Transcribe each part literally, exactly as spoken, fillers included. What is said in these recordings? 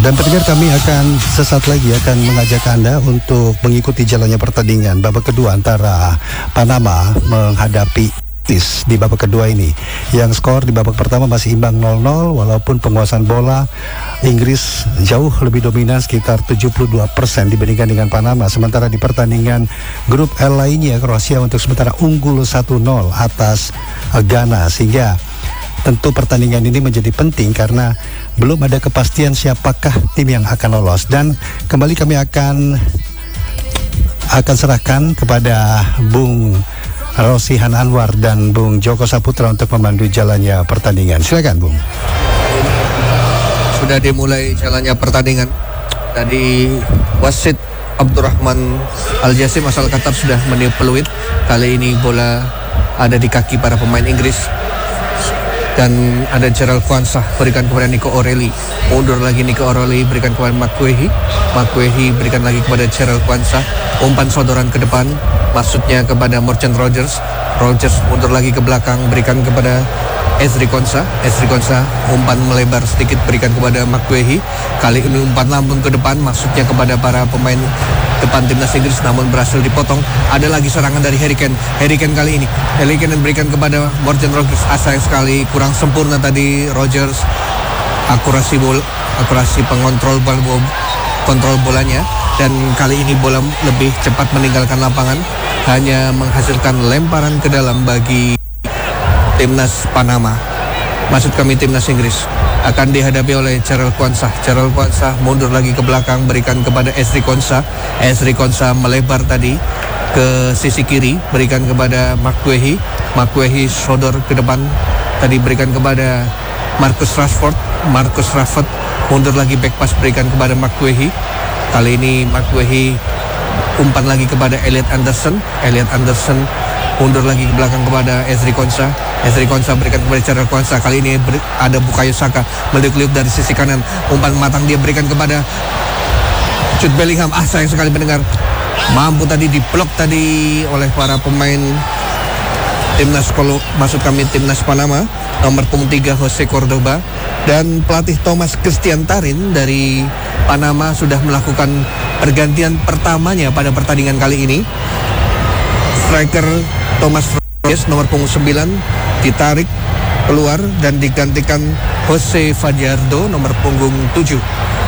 Dan pendengar, kami akan sesaat lagi akan mengajak Anda untuk mengikuti jalannya pertandingan babak kedua antara Panama menghadapi Inggris di babak kedua ini. Yang skor di babak pertama masih imbang nol nol, walaupun penguasaan bola Inggris jauh lebih dominan sekitar tujuh puluh dua persen dibandingkan dengan Panama. Sementara di pertandingan grup L lainnya, Kroasia untuk sementara unggul satu nol atas Ghana, sehingga tentu pertandingan ini menjadi penting karena belum ada kepastian siapakah tim yang akan lolos. Dan kembali kami akan akan serahkan kepada Bung Rosihan Anwar dan Bung Joko Saputra untuk memandu jalannya pertandingan. Silakan, Bung. Sudah dimulai jalannya pertandingan. Tadi wasit Abdurrahman Al-Jasim asal Qatar sudah meniup peluit. Kali ini bola ada di kaki para pemain Inggris. Dan ada Gerald Kwanzaa berikan kepada Nico O'Reilly, mundur lagi Nico O'Reilly berikan kepada Makwehi, Makwehi berikan lagi kepada Gerald Kwanzaa, umpan sodoran ke depan, maksudnya kepada Morgan Rogers, Rogers mundur lagi ke belakang berikan kepada Ezri Konsa, Ezri Konsa umpan melebar sedikit berikan kepada Makwehi, kali ini umpan lambung ke depan, maksudnya kepada para pemain depan timnas Inggris, namun berhasil dipotong. Ada lagi serangan dari Harry Kane. Harry Kane kali ini Harry Kane berikan kepada Morgan Rogers. Ah, sayang sekali kurang sempurna tadi Rogers akurasi bola, akurasi pengontrol bola, kontrol bolanya, dan kali ini bola lebih cepat meninggalkan lapangan, hanya menghasilkan lemparan ke dalam bagi timnas Panama. Maksud kami timnas Inggris akan dihadapi oleh Gerald Kwanzaa. Gerald Kwanzaa mundur lagi ke belakang berikan kepada Ezri Konsa. Ezri Konsa melebar tadi ke sisi kiri berikan kepada Makwehi. Makwehi sodor ke depan tadi berikan kepada Marcus Rashford. Marcus Rashford mundur lagi back pass berikan kepada Makwehi. Kali ini Makwehi umpan lagi kepada Elliot Anderson. Elliot Anderson mundur lagi ke belakang kepada Ezri Konsa. Ezri Konsa berikan kepada Gerald Kwanzaa. Kali ini ber- ada Bukayo Saka meliuk-liuk dari sisi kanan. Umpan matang dia berikan kepada Jude Bellingham. Ah, sayang sekali pendengar, mampu tadi diblok tadi oleh para pemain timnas, kalau maksud kami timnas Panama, nomor punggung tiga Jose Cordoba dan pelatih Thomas Christian Tarin dari Panama sudah melakukan pergantian pertamanya pada pertandingan kali ini. Striker Thomas Rodriguez nomor punggung sembilan ditarik keluar dan digantikan Jose Fajardo nomor punggung tujuh.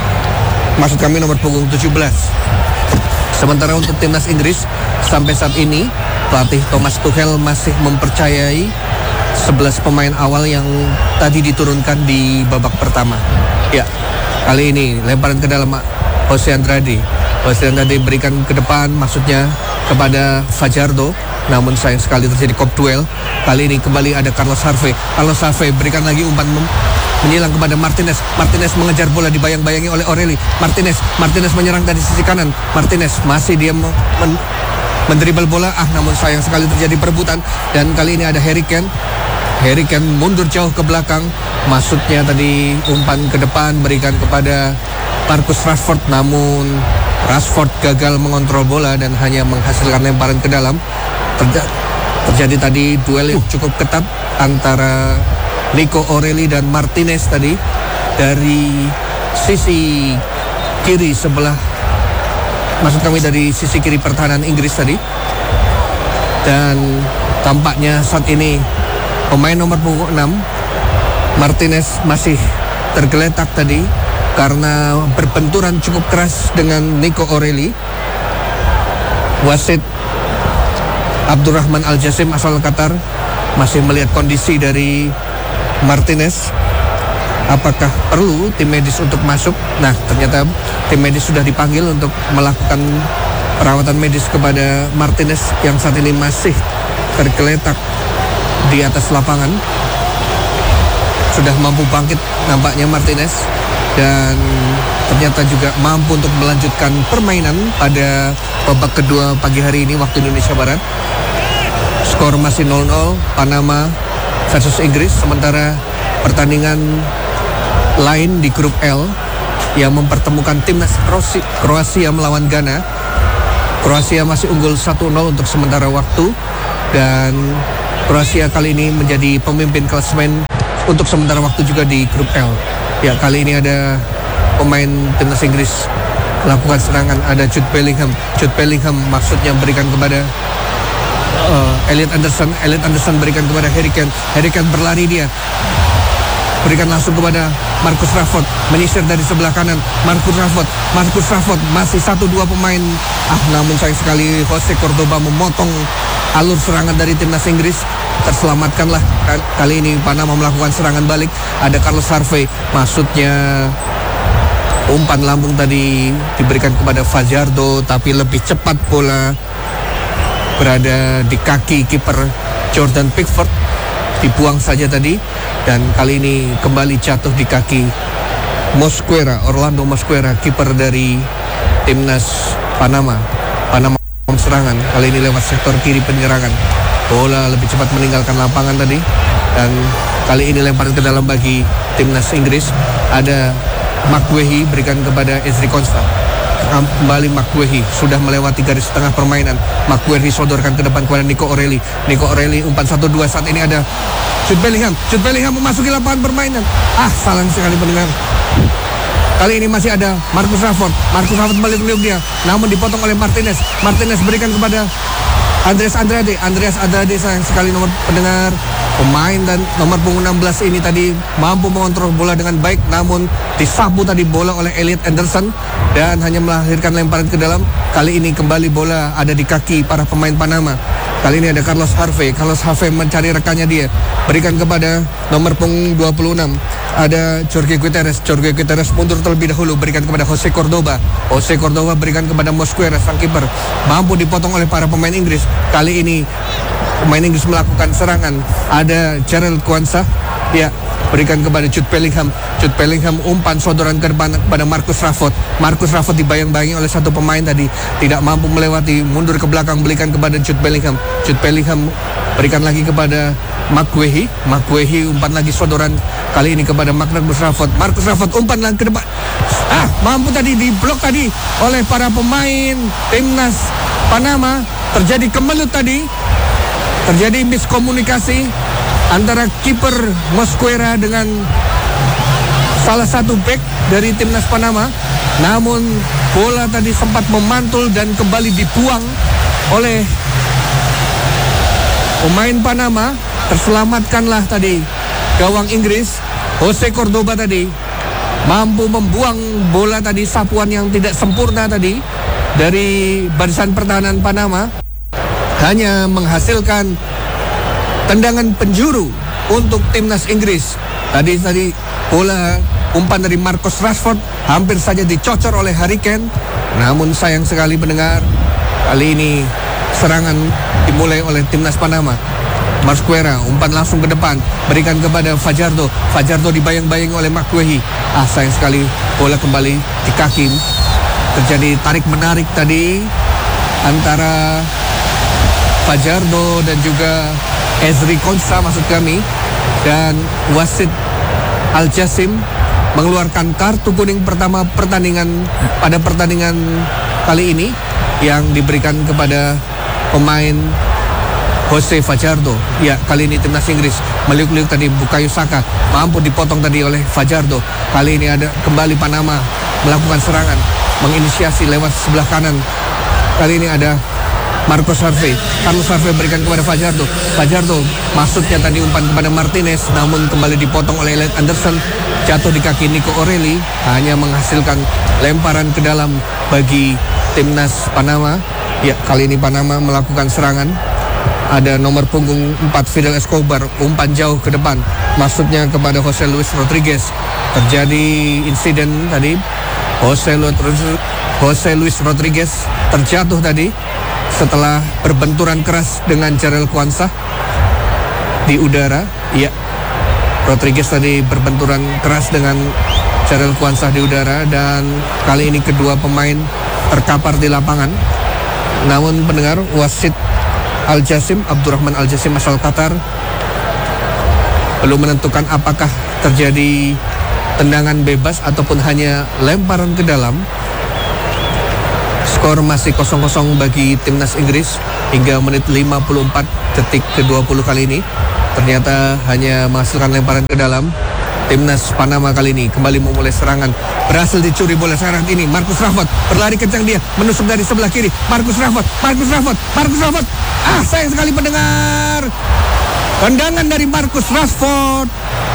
Maksud kami nomor punggung tujuh belas. Sementara untuk timnas Inggris sampai saat ini pelatih Thomas Tuchel masih mempercayai sebelas pemain awal yang tadi diturunkan di babak pertama. Ya, kali ini lemparan ke dalam Jose Andrade. Jose Andrade berikan ke depan, maksudnya kepada Fajardo, namun sayang sekali terjadi kop duel. Kali ini kembali ada Carlos Harvey. Carlos Harvey berikan lagi umpan mem- menyilang kepada Martinez. Martinez mengejar bola dibayang-bayangi oleh O'Reilly. Martinez, Martinez menyerang dari sisi kanan. Martinez masih dia men- mendribel bola, ah namun sayang sekali terjadi perebutan. Dan kali ini ada Harry Kane. Harry Kane mundur jauh ke belakang. Maksudnya tadi umpan ke depan berikan kepada Marcus Rashford, namun Rashford gagal mengontrol bola dan hanya menghasilkan lemparan ke dalam. Terja- terjadi tadi duel yang cukup ketat antara Nico O'Reilly dan Martinez tadi dari sisi kiri sebelah, maksud kami dari sisi kiri pertahanan Inggris tadi. Dan tampaknya saat ini pemain nomor punggung enam Martinez masih tergeletak tadi karena berbenturan cukup keras dengan Nico O'Reilly. Wasit Abdurrahman Al-Jasim asal Qatar masih melihat kondisi dari Martinez. Apakah perlu tim medis untuk masuk? Nah, ternyata tim medis sudah dipanggil untuk melakukan perawatan medis kepada Martinez yang saat ini masih tergeletak di atas lapangan. Sudah mampu bangkit nampaknya Martinez, dan ternyata juga mampu untuk melanjutkan permainan pada babak kedua pagi hari ini waktu Indonesia Barat. Skor masih nol nol Panama versus Inggris. Sementara pertandingan lain di grup L yang mempertemukan timnas Kroasia melawan Ghana. Kroasia masih unggul satu nol untuk sementara waktu, dan Kroasia kali ini menjadi pemimpin klasemen untuk sementara waktu juga di grup L. Ya, kali ini ada pemain timnas Inggris melakukan serangan. Ada Jude Bellingham. Jude Bellingham maksudnya berikan kepada uh, Elliot Anderson. Elliot Anderson berikan kepada Harry Kane. Harry Kane berlari dia. Berikan langsung kepada Marcus Rashford, menyisir dari sebelah kanan. Marcus Rashford, Marcus Rashford masih satu dua pemain. Ah, namun sayang sekali Jose Cordoba memotong alur serangan dari timnas Inggris. Terselamatkanlah kali ini Panama melakukan serangan balik. Ada Carlos Harvey, maksudnya umpan lambung tadi diberikan kepada Fajardo, tapi lebih cepat bola berada di kaki kiper Jordan Pickford. Dibuang saja tadi, dan kali ini kembali jatuh di kaki Mosquera, Orlando Mosquera, kiper dari timnas Panama. Panama serangan kali ini lewat sektor kiri penyerangan. Bola lebih cepat meninggalkan lapangan tadi, dan kali ini lempar ke dalam bagi timnas Inggris. Ada McGuehi berikan kepada Ezri Konsa. Kembali McGuehi sudah melewati garis tengah permainan. McGuehi sodorkan ke depan kepada Nico O'Reilly. Nico O'Reilly umpan satu dua. Saat ini ada Jude Bellingham. Jude Bellingham memasuki lapangan permainan. Ah, salah sekali pendengar. Kali ini masih ada Marcus Rashford. Marcus Rashford meliuk-liuk dia, namun dipotong oleh Martinez. Martinez berikan kepada Andreas Andrade. Andreas Andrade, sayang sekali nomor pendengar, pemain dan nomor punggung enam belas ini tadi mampu mengontrol bola dengan baik, namun disapu tadi bola oleh Elliot Anderson dan hanya melahirkan lemparan ke dalam. Kali ini kembali bola ada di kaki para pemain Panama. Kali ini ada Carlos Harvey. Carlos Harvey mencari rekannya dia. Berikan kepada nomor punggung dua puluh enam. Ada Jorge Guterres. Jorge Guterres mundur terlebih dahulu. Berikan kepada Jose Cordoba. Jose Cordoba berikan kepada Mosquera, sang kiper. Mampu dipotong oleh para pemain Inggris. Kali ini pemain Inggris melakukan serangan. Ada Jarell Quansah. Ya, berikan kepada Jude Bellingham. Jude Bellingham umpan sodoran ke depan kepada Marcus Rashford. Marcus Rashford dibayang-bayangi oleh satu pemain tadi, tidak mampu melewati, mundur ke belakang, berikan kepada Jude Bellingham. Jude Bellingham berikan lagi kepada McGuehi. McGuehi umpan lagi sodoran, kali ini kepada Marcus Rashford. Marcus Rashford umpan lagi ke depan. Ah, mampu tadi diblok tadi oleh para pemain timnas Panama. Terjadi kemelut tadi. Terjadi miskomunikasi antara kiper Mosquera dengan salah satu bek dari timnas Panama. Namun bola tadi sempat memantul dan kembali dibuang oleh pemain Panama. Terselamatkanlah tadi gawang Inggris, Jose Cordoba tadi mampu membuang bola tadi, sapuan yang tidak sempurna tadi dari barisan pertahanan Panama, hanya menghasilkan tendangan penjuru untuk timnas Inggris. Tadi tadi bola umpan dari Marcus Rashford hampir saja dicocor oleh Harry Kane. Namun sayang sekali pendengar, kali ini serangan dimulai oleh timnas Panama. Mosquera umpan langsung ke depan, berikan kepada Fajardo. Fajardo dibayang-bayangi oleh McGuehi. Ah, sayang sekali bola kembali di kaki. Terjadi tarik menarik tadi antara Fajardo dan juga Ezri Konsa maksud kami, dan wasit Al Jassim mengeluarkan kartu kuning pertama pertandingan pada pertandingan kali ini yang diberikan kepada pemain Jose Fajardo. Ya, kali ini timnas Inggris meliuk-liuk tadi Bukayo Saka, mampu dipotong tadi oleh Fajardo. Kali ini ada kembali Panama melakukan serangan, menginisiasi lewat sebelah kanan. Kali ini ada Marcus Harvey. Carlos Harvey berikan kepada Fajardo. Fajardo maksudnya tadi umpan kepada Martinez, namun kembali dipotong oleh Elliot Anderson. Jatuh di kaki Nico O'Reilly, hanya menghasilkan lemparan ke dalam bagi timnas Panama. Ya, kali ini Panama melakukan serangan. Ada nomor punggung empat Fidel Escobar, umpan jauh ke depan, maksudnya kepada Jose Luis Rodriguez. Terjadi insiden tadi, Jose Luis, Jose Luis Rodriguez terjatuh tadi setelah berbenturan keras dengan Jarell Quansah di udara. Ya, Rodriguez tadi berbenturan keras dengan Jarell Quansah di udara, dan kali ini kedua pemain terkapar di lapangan. Namun pendengar, wasit Al Jassim, Abdurrahman Al Jassim asal Qatar, belum menentukan apakah terjadi tendangan bebas ataupun hanya lemparan ke dalam. Skor masih kosong kosong bagi timnas Inggris hingga menit lima puluh empat detik ke dua puluh kali ini. Ternyata hanya menghasilkan lemparan ke dalam. timnas Panama kali ini kembali memulai serangan. Berhasil dicuri bola sekarang ini. Marcus Rashford berlari kencang dia, menusuk dari sebelah kiri. Marcus Rashford, Marcus Rashford, Marcus Rashford. Ah, sayang sekali pendengar. Tendangan dari Marcus Rashford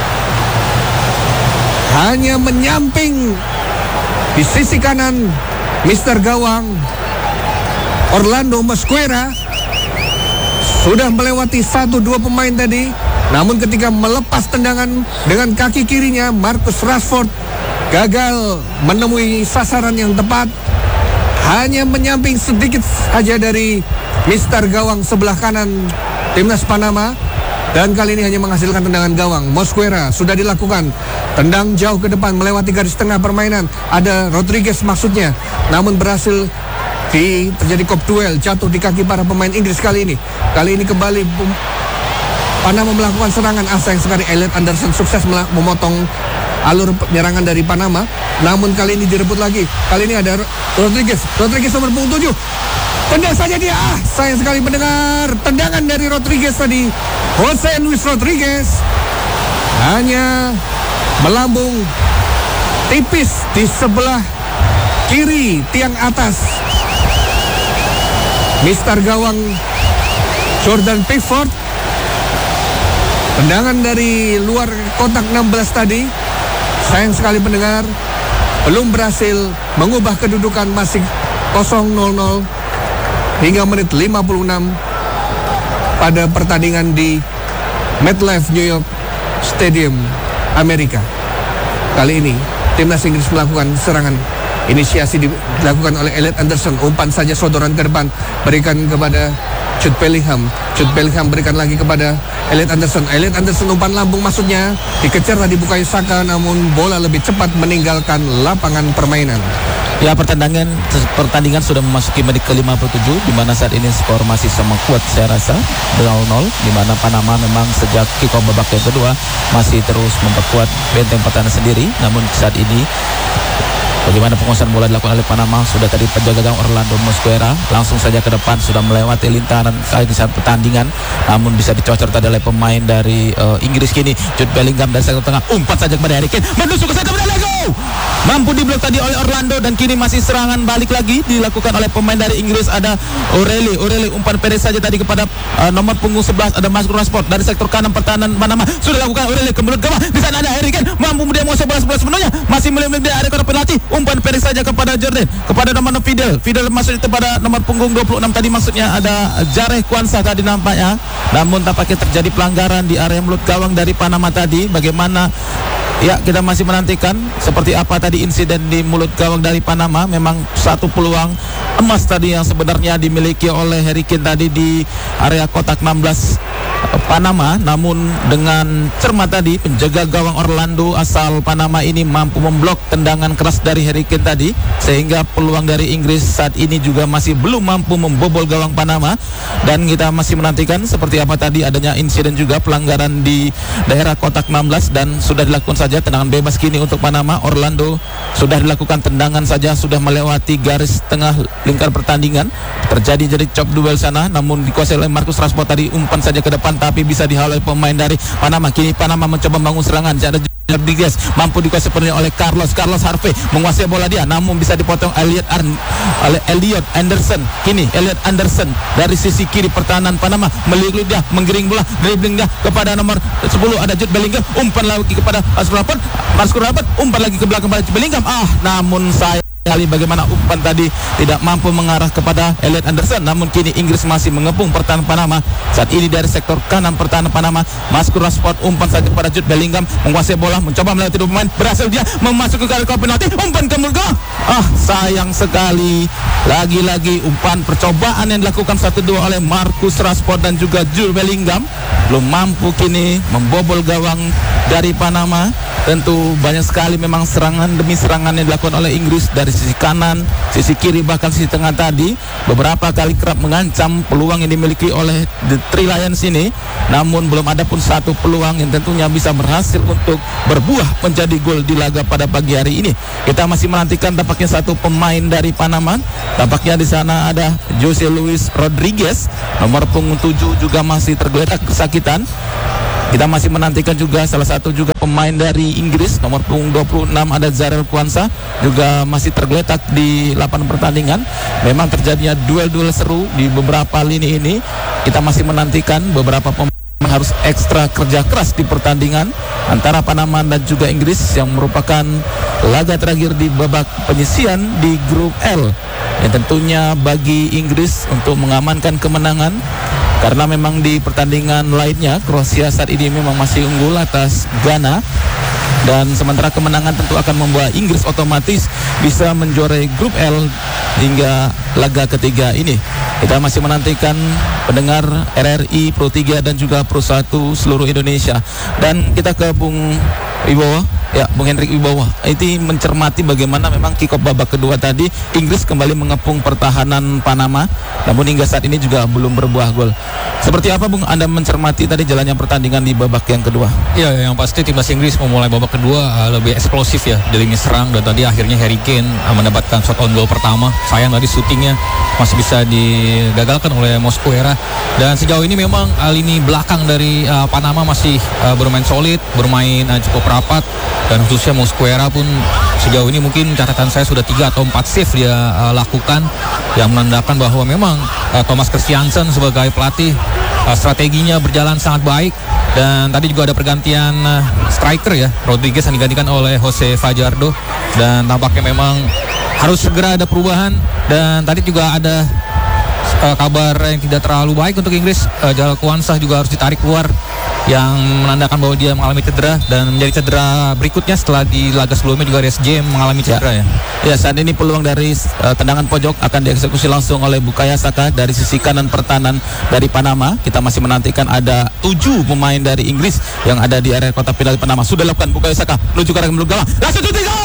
hanya menyamping di sisi kanan Mister Gawang Orlando Mosquera. Sudah melewati satu dua pemain tadi. Namun ketika melepas tendangan dengan kaki kirinya, Marcus Rashford gagal menemui sasaran yang tepat. Hanya menyamping sedikit saja dari Mister Gawang sebelah kanan timnas Panama. Dan kali ini hanya menghasilkan tendangan gawang. Mosquera sudah dilakukan. Tendang jauh ke depan melewati garis tengah permainan. Ada Rodriguez maksudnya. Namun berhasil di, terjadi kop duel. Jatuh di kaki para pemain Inggris kali ini. Kali ini kembali Panama melakukan serangan. Ah, sayang sekali Elliot Anderson sukses memotong alur penyerangan dari Panama. Namun kali ini direbut lagi. Kali ini ada Rodriguez. Rodriguez nomor punggung tujuh. Tendang saja dia. Ah, sayang sekali mendengar. Tendangan dari Rodriguez tadi. Jose Luis Rodriguez hanya melambung tipis di sebelah kiri tiang atas Mister Gawang Jordan Pickford. Tendangan dari luar kotak enam belas tadi, sayang sekali pendengar, belum berhasil mengubah kedudukan, masih kosong nol nol hingga menit lima puluh enam pada pertandingan di MetLife New York Stadium Amerika. Kali ini timnas Inggris melakukan serangan. Inisiasi dilakukan oleh Elliot Anderson. Umpan saja sodoran ke depan, berikan kepada Jude Bellingham. Jude Bellingham berikan lagi kepada Elliot Anderson. Elliot Anderson umpan lambung maksudnya, dikejar tadi Bukayo Saka, namun bola lebih cepat meninggalkan lapangan permainan. Ya, pertandingan pertandingan sudah memasuki menit ke lima puluh tujuh, di mana saat ini skor masih sama kuat saya rasa nol nol, di mana Panama memang sejak kick off babak yang kedua masih terus memperkuat benteng pertahanan sendiri. Namun saat ini bagaimana penguasaan bola dilakukan oleh Panama, sudah tadi penjaga gawang Orlando Mosquera langsung saja ke depan, sudah melewati lintaran kali di saat pertandingan, namun bisa dicocor tadi oleh pemain dari uh, Inggris. Kini Jude Bellingham dari sektor tengah, umpat saja kepada Harry Kane, menusuk ke sektor Lego, mampu diblok tadi oleh Orlando, dan kini masih serangan balik lagi dilakukan oleh pemain dari Inggris. Ada O'Reilly, O'Reilly umpan pendek saja tadi kepada uh, nomor punggung sebelas, ada Marcus Rashford dari sektor kanan pertahanan Panama, sudah dilakukan O'Reilly ke mulut gawang, di sana ada Harry Kane, mampu dia menguasai bola sebenarnya, masih melihat dia ada kotak penalti, umpan pendek saja kepada Jordan, kepada nomor Fidel, Fidel maksudnya kepada nomor punggung dua puluh enam tadi, maksudnya ada Jareh Kwanzaa tadi nampaknya, namun tampaknya terjadi pelanggaran di area mulut gawang dari Panama tadi. Bagaimana? Ya, kita masih menantikan seperti apa tadi insiden di mulut gawang dari Panama. Memang satu peluang emas tadi yang sebenarnya dimiliki oleh Harry Kane tadi di area kotak enam belas Panama, namun dengan cermat tadi penjaga gawang Orlando asal Panama ini mampu memblok tendangan keras dari Harry Kane tadi, sehingga peluang dari Inggris saat ini juga masih belum mampu membobol gawang Panama. Dan kita masih menantikan seperti apa tadi adanya insiden juga pelanggaran di daerah kotak enam belas, dan sudah dilakukan saja tendangan bebas kini untuk Panama. Orlando sudah dilakukan tendangan saja, sudah melewati garis tengah lingkar pertandingan, terjadi jadi chop duel sana, namun dikuasai oleh Marcus Rashford tadi, umpan saja ke depan tapi bisa dihalau oleh pemain dari Panama. Kini Panama mencoba membangun serangan, ada Rodriguez mampu dikuasai penuh oleh Carlos Carlos Harvey, menguasai bola dia, namun bisa dipotong Elliot Arn, oleh Elliot Anderson. Kini Elliot Anderson dari sisi kiri pertahanan Panama melihat dia, menggiring bola, dribbling dia kepada nomor sepuluh, ada Jude Bellingham, umpan lagi kepada Marcus Rashford, Marcus Rashford umpan lagi ke belakang kepada Jude Bellingham. Ah, namun saya kali bagaimana umpan tadi tidak mampu mengarah kepada Elliot Anderson. Namun kini Inggris masih mengepung pertahanan Panama saat ini dari sektor kanan pertahanan Panama. Marcus Rashford umpan saja kepada Jude Bellingham, menguasai bola, mencoba melewati dua pemain, berhasil dia memasuki ke area penalti, umpan ke mulut gawang. Ah, sayang sekali, lagi-lagi umpan percobaan yang dilakukan satu dua oleh Marcus Rashford dan juga Jude Bellingham belum mampu kini membobol gawang dari Panama. Tentu banyak sekali memang serangan demi serangan yang dilakukan oleh Inggris dari sisi kanan, sisi kiri, bahkan sisi tengah tadi. Beberapa kali kerap mengancam peluang yang dimiliki oleh The Three Lions ini, namun belum ada pun satu peluang yang tentunya bisa berhasil untuk berbuah menjadi gol di laga pada pagi hari ini. Kita masih menantikan tampaknya satu pemain dari Panama. Tampaknya di sana ada Jose Luis Rodriguez, nomor punggung tujuh juga masih tergeletak kesakitan. Kita masih menantikan juga salah satu juga pemain dari Inggris nomor punggung dua puluh enam ada Zarel Kwanza juga masih tergeletak di lapangan pertandingan. Memang terjadinya duel-duel seru di beberapa lini ini. Kita masih menantikan beberapa pemain harus ekstra kerja keras di pertandingan antara Panama dan juga Inggris yang merupakan laga terakhir di babak penyisian di grup L. Yang tentunya bagi Inggris untuk mengamankan kemenangan, karena memang di pertandingan lainnya Kroasia saat ini memang masih unggul atas Ghana, dan sementara kemenangan tentu akan membawa Inggris otomatis bisa menjuarai grup L hingga laga ketiga ini. Kita masih menantikan pendengar R R I, Pro tiga dan juga Pro satu seluruh Indonesia. Dan kita ke Bung Wibowo, ya Bung Hendrik Wibowo, itu mencermati bagaimana memang kick off babak kedua tadi Inggris kembali mengepung pertahanan Panama, namun hingga saat ini juga belum berbuah gol. Seperti apa Bung Anda mencermati tadi jalannya pertandingan di babak yang kedua? Ya, yang pasti timnas Inggris memulai babak kedua uh, lebih eksplosif ya, dari serang, dan tadi akhirnya Harry Kane uh, mendapatkan shot on goal pertama. Sayang tadi syutingnya masih bisa digagalkan oleh Mosquera. Dan sejauh ini memang uh, lini belakang dari uh, Panama masih uh, bermain solid, bermain uh, cukup rapat, dan khususnya Mosquera pun sejauh ini mungkin catatan saya sudah tiga atau empat save dia uh, lakukan, yang menandakan bahwa memang uh, Thomas Christiansen sebagai pelatih uh, strateginya berjalan sangat baik. Dan tadi juga ada pergantian uh, striker ya, Rodriguez yang digantikan oleh Jose Fajardo, dan tampaknya memang harus segera ada perubahan. Dan tadi juga ada uh, kabar yang tidak terlalu baik untuk Inggris, uh, Jalal Kwanza juga harus ditarik keluar, yang menandakan bahwa dia mengalami cedera, dan menjadi cedera berikutnya setelah di laga sebelumnya juga Reece James mengalami cedera ya. Ya, saat ini peluang dari uh, tendangan pojok akan dieksekusi langsung oleh Bukayo Saka dari sisi kanan pertahanan dari Panama. Kita masih menantikan ada tujuh pemain dari Inggris yang ada di area kotak penalti Panama. Sudah lakukan Bukayo Saka menuju ke arah gawang. Langsung tutup gol!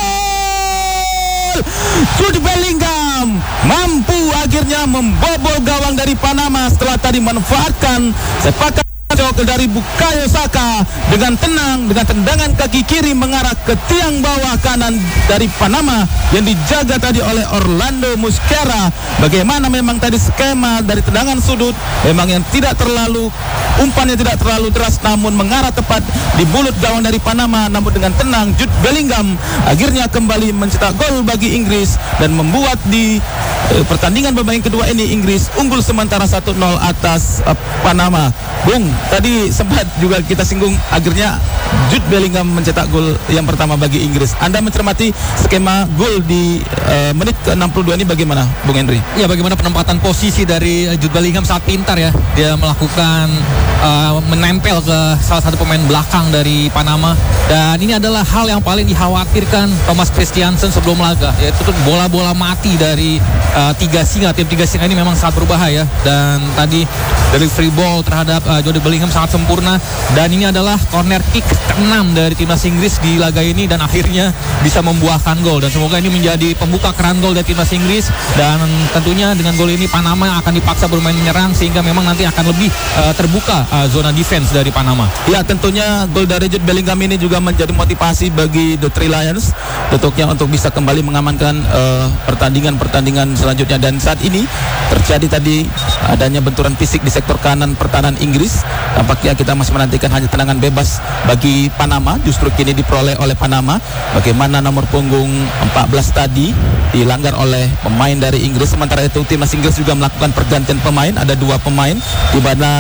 Jude Bellingham mampu akhirnya membobol gawang dari Panama setelah tadi memanfaatkan sepakat dari Bukayo Saka dengan tenang, dengan tendangan kaki kiri mengarah ke tiang bawah kanan dari Panama yang dijaga tadi oleh Orlando Mosquera. Bagaimana memang tadi skema dari tendangan sudut memang yang tidak terlalu, umpannya tidak terlalu deras, namun mengarah tepat di mulut gawang dari Panama. Namun dengan tenang Jude Bellingham akhirnya kembali mencetak gol bagi Inggris dan membuat di eh, pertandingan babak yang kedua ini Inggris unggul sementara satu nol atas eh, Panama. Bung, tadi sempat juga kita singgung akhirnya Jude Bellingham mencetak gol yang pertama bagi Inggris. Anda mencermati skema gol di uh, menit ke enam puluh dua ini bagaimana, Bung Henry? Ya, bagaimana penempatan posisi dari Jude Bellingham sangat pintar ya. Dia melakukan uh, menempel ke salah satu pemain belakang dari Panama, dan ini adalah hal yang paling dikhawatirkan Thomas Christiansen sebelum laga, yaitu bola-bola mati dari uh, tiga singa. Tim tiga singa ini memang sangat berbahaya, dan tadi dari free ball terhadap uh, Jude Bellingham sangat sempurna, dan ini adalah corner kick keenam dari timnas Inggris di laga ini, dan akhirnya bisa membuahkan gol. Dan semoga ini menjadi pembuka keran gol dari timnas Inggris, dan tentunya dengan gol ini Panama akan dipaksa bermain menyerang sehingga memang nanti akan lebih uh, terbuka uh, zona defense dari Panama. Ya, tentunya gol dari Jude Bellingham ini juga menjadi motivasi bagi The Three Lions tentunya untuk bisa kembali mengamankan uh, pertandingan-pertandingan selanjutnya. Dan saat ini terjadi tadi adanya benturan fisik di sektor kanan pertahanan Inggris. Tampaknya kita masih menantikan hanya tendangan bebas bagi Panama, justru kini diperoleh oleh Panama. Bagaimana nomor punggung empat belas tadi dilanggar oleh pemain dari Inggris. Sementara itu timnas Inggris juga melakukan pergantian pemain, ada dua pemain di mana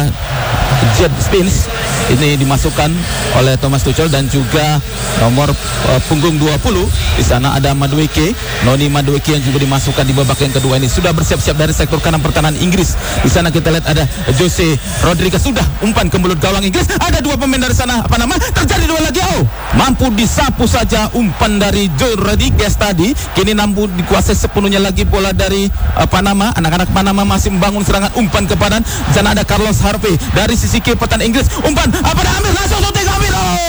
Jed Spence ini dimasukkan oleh Thomas Tuchel, dan juga nomor uh, punggung dua puluh di sana ada Madueke, Noni Madueke yang juga dimasukkan di babak yang kedua ini. Sudah bersiap-siap dari sektor kanan pertahanan Inggris. Di sana kita lihat ada Jose Rodriguez sudah umpan ke mulut gawang Inggris. Ada dua pemain dari sana Panama, terjadi dua lagi. Oh, mampu disapu saja umpan dari Joe Rodriguez tadi. Kini mampu dikuasai sepenuhnya lagi bola dari uh, Panama. Anak-anak Panama masih membangun serangan umpan ke padan. Di sana ada Carlos Harvey dari sisi kiri pertahanan Inggris. Umpan apa dah ambil langsung shooting ambil. Oh!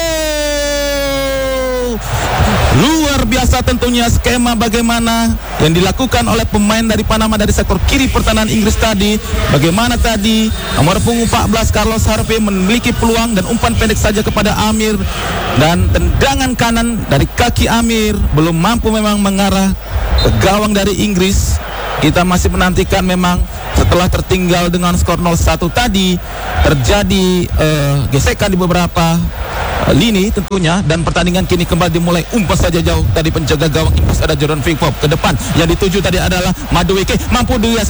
Luar biasa tentunya skema bagaimana yang dilakukan oleh pemain dari Panama dari sektor kiri pertahanan Inggris tadi. Bagaimana tadi nomor punggung empat belas Carlos Harvey memiliki peluang dan umpan pendek saja kepada Amir, dan tendangan kanan dari kaki Amir belum mampu memang mengarah ke gawang dari Inggris. kita masih menantikan memang setelah tertinggal dengan skor nol satu tadi terjadi uh, gesekan di beberapa uh, lini tentunya, dan pertandingan kini kembali dimulai. Umpan saja jauh tadi penjaga gawang Inggris ada Jordan Pickford ke depan, yang dituju tadi adalah Madueke, mampu dia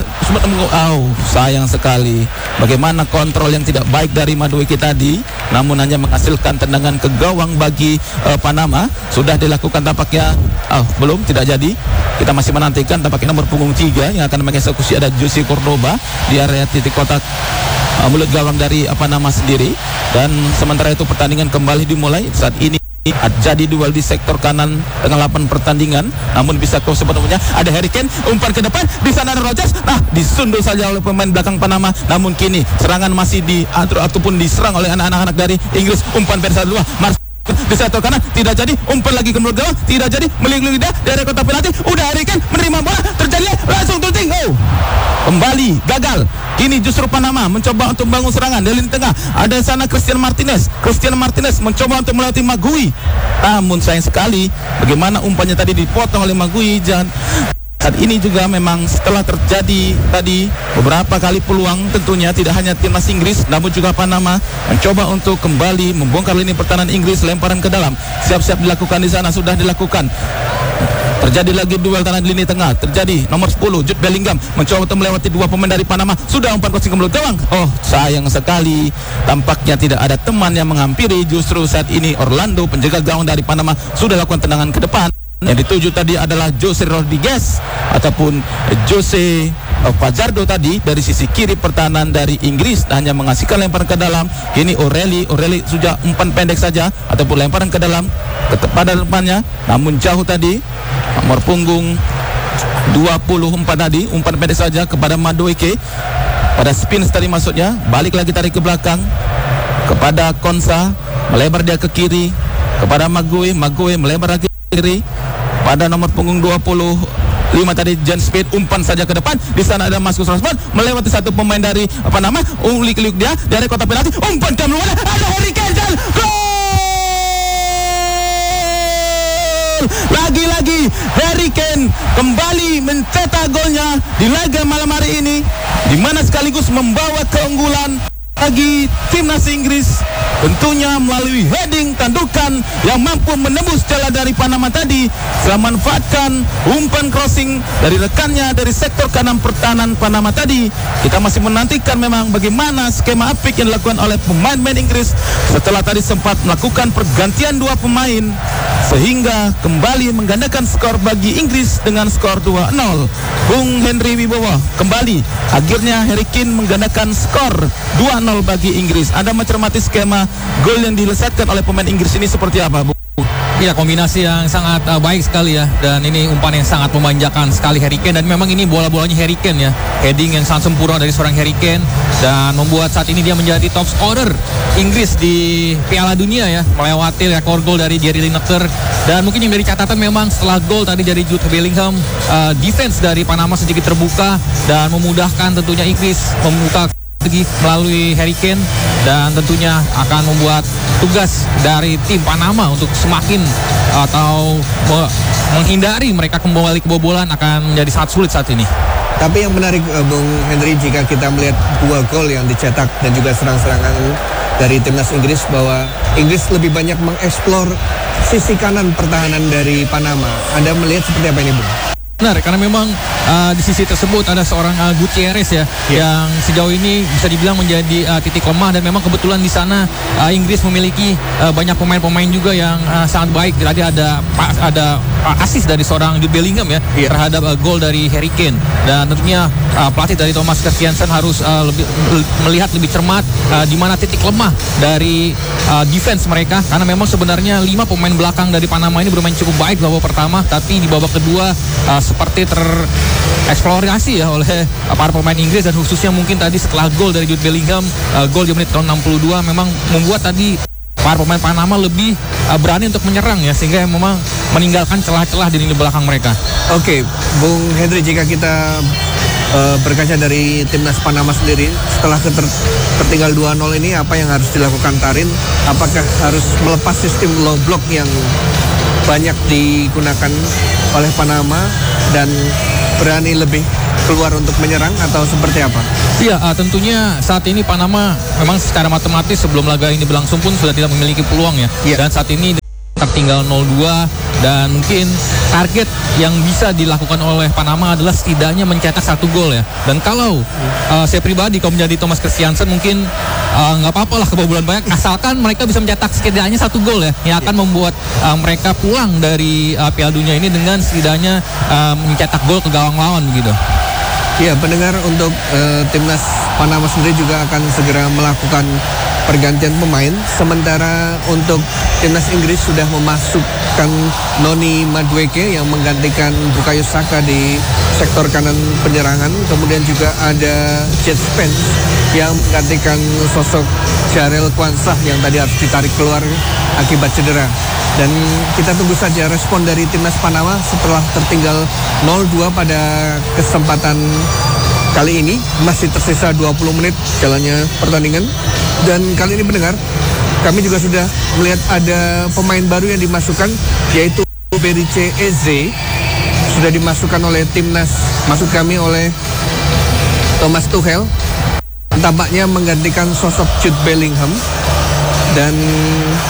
oh, sayang sekali bagaimana kontrol yang tidak baik dari Madueke tadi, namun hanya menghasilkan tendangan ke gawang bagi uh, Panama. Sudah dilakukan tampaknya, oh, belum, tidak jadi. Kita masih menantikan tampaknya nomor punggung tiga yang akan mengeksekusi ada Jose Cordoba di area titik kotak uh, mulut gawang dari apa nama sendiri. Dan sementara itu pertandingan kembali dimulai. Saat ini jadi duel di sektor kanan tengah lapan pertandingan, namun bisa kau sepenuhnya ada Harry Kane, umpan ke depan, di sana ada Rodgers, nah disundul saja oleh pemain belakang Panama. Namun kini serangan masih diatur ataupun diserang oleh anak-anak dari Inggris. Umpan pada dua Mars di sektor kanan tidak jadi, umpan lagi ke mulut gawang tidak jadi, meliuk-liuk lidah dari kotak penalti. Udah Harry Kane menerima bola, terjadi langsung tunting, oh kembali gagal. Kini justru Panama mencoba untuk membangun serangan dari lini tengah. Ada sana Christian Martinez. Christian Martinez mencoba untuk melewati Magui. Namun sayang sekali bagaimana umpannya tadi dipotong oleh Magui. Dan saat ini juga memang setelah terjadi tadi beberapa kali peluang, tentunya tidak hanya timnas Inggris namun juga Panama mencoba untuk kembali membongkar lini pertahanan Inggris. Lemparan ke dalam siap-siap dilakukan di sana, sudah dilakukan. Terjadi lagi duel tangan lini tengah. Terjadi nomor sepuluh Jude Bellingham mencoba untuk melewati dua pemain dari Panama. Sudah umpan crossing ke mulut gawang. Oh sayang sekali, tampaknya tidak ada teman yang menghampiri. Justru saat ini Orlando, penjaga gawang dari Panama, sudah lakukan tendangan ke depan. Yang dituju tadi adalah Jose Rodriguez ataupun Jose Fajardo tadi dari sisi kiri pertahanan dari Inggris, hanya menghasilkan lemparan ke dalam. Kini O'Reilly O'Reilly sudah umpan pendek saja ataupun lemparan ke dalam pada depannya, namun jauh tadi. Nomor punggung dua puluh empat tadi umpan pendek saja kepada Madueke pada spin tadi, maksudnya balik lagi tarik ke belakang kepada Konsa, melebar dia ke kiri kepada Magui, Magui melebar lagi ke kiri pada nomor punggung dua puluh lima tadi John Speed, umpan saja ke depan. Di sana ada Marcus Rashford melewati satu pemain dari apa nama ulik-ulik dia dari kotak penalti, umpan ke luar, ada Harry Kane dan gol. Lagi-lagi Harry Kane kembali mencetak golnya di laga malam hari ini, di mana sekaligus membawa keunggulan bagi timnas Inggris, tentunya melalui heading tandukan yang mampu menembus celah dari Panama tadi, setelah memanfaatkan umpan crossing dari rekannya dari sektor kanan pertahanan Panama tadi. Kita masih menantikan memang bagaimana skema apik yang dilakukan oleh pemain-pemain Inggris setelah tadi sempat melakukan pergantian dua pemain, sehingga kembali menggandakan skor bagi Inggris dengan skor dua nol. Bung Henry Wibowo kembali, akhirnya Harry Kane menggandakan skor dua nol bagi Inggris. Anda mencermati skema gol yang dilesatkan oleh pemain Inggris ini seperti apa, Bu? Iya, kombinasi yang sangat uh, baik sekali ya. Dan ini umpan yang sangat memanjakan sekali Harry Kane. Dan memang ini bola-bolanya Harry Kane ya. Heading yang sangat sempurna dari seorang Harry Kane. Dan membuat saat ini dia menjadi top scorer Inggris di Piala Dunia ya. Melewati rekor gol dari Gary Lineker. Dan mungkin yang dari catatan memang setelah gol tadi dari Jude Bellingham, uh, defense dari Panama sedikit terbuka. Dan memudahkan tentunya Inggris membuka lagi melalui Harry Kane, dan tentunya akan membuat tugas dari tim Panama untuk semakin atau me- menghindari mereka kembali kebobolan akan menjadi sangat sulit saat ini. Tapi yang menarik uh, Bung Henry, jika kita melihat dua gol yang dicetak dan juga serang-serangan dari timnas Inggris, bahwa Inggris lebih banyak mengeksplor sisi kanan pertahanan dari Panama. Anda melihat seperti apa ini, Bung? Benar, karena memang uh, di sisi tersebut ada seorang uh, Gutierrez ya, yeah, yang sejauh ini bisa dibilang menjadi uh, titik lemah, dan memang kebetulan di sana uh, Inggris memiliki uh, banyak pemain-pemain juga yang uh, sangat baik. Tadi ada ada uh, assist dari seorang Jude Bellingham ya, yeah, terhadap uh, gol dari Harry Kane, dan tentunya uh, pelatih dari Thomas Christiansen harus uh, lebih melihat lebih cermat uh, di mana titik lemah dari uh, defense mereka, karena memang sebenarnya lima pemain belakang dari Panama ini bermain cukup baik di babak pertama, tapi di babak kedua uh, seperti tereksplorasi ya oleh para pemain Inggris, dan khususnya mungkin tadi setelah gol dari Jude Bellingham, uh, gol di menit enam puluh dua, memang membuat tadi para pemain Panama lebih uh, berani untuk menyerang ya, sehingga memang meninggalkan celah-celah di lini belakang mereka. Oke, Bung Henry, jika kita uh, berkaca dari timnas Panama sendiri setelah keter- tertinggal dua nol ini, apa yang harus dilakukan Tarin? Apakah harus melepas sistem low block yang banyak digunakan oleh Panama dan berani lebih keluar untuk menyerang atau seperti apa? Iya, uh, tentunya saat ini Panama memang secara matematis sebelum laga ini berlangsung pun sudah tidak memiliki peluang ya. Iya. Dan saat ini tertinggal nol dua dan mungkin target yang bisa dilakukan oleh Panama adalah setidaknya mencetak satu gol ya. Dan kalau uh, saya pribadi kalau menjadi Thomas Christiansen mungkin uh, nggak apa-apa lah kebobolan banyak asalkan mereka bisa mencetak setidaknya satu gol ya yang akan membuat uh, mereka pulang dari uh, Piala Dunia ini dengan setidaknya uh, mencetak gol ke gawang lawan begitu. Ya, pendengar, untuk uh, timnas Panama sendiri juga akan segera melakukan pergantian pemain. Sementara untuk timnas Inggris sudah memasukkan Noni Madueke yang menggantikan Bukayo Saka di sektor kanan penyerangan. Kemudian juga ada Jet Spence yang menggantikan sosok Jarel Kwansah yang tadi harus ditarik keluar akibat cedera. Dan kita tunggu saja respon dari timnas Panama setelah tertinggal nol dua pada kesempatan kali ini. Masih tersisa dua puluh menit jalannya pertandingan. Dan kali ini pendengar, kami juga sudah melihat ada pemain baru yang dimasukkan, yaitu Berice Eze. Sudah dimasukkan oleh timnas, maksud kami oleh Thomas Tuchel. Tampaknya menggantikan sosok Jude Bellingham. Dan